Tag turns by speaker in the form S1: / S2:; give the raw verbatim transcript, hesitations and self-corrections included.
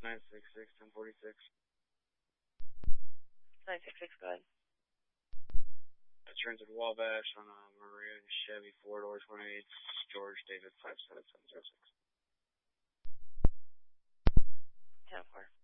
S1: nine six six, ten forty-six.
S2: nine six six, go ahead.
S1: Uh, transit Wabash on a Maria Chevy four doors, one eight, George David five seven seven zero six.
S2: ten four.